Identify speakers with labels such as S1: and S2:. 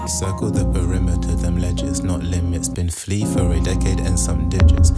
S1: Circle the perimeter, them ledges, not limits. Been flea for a decade and some digits.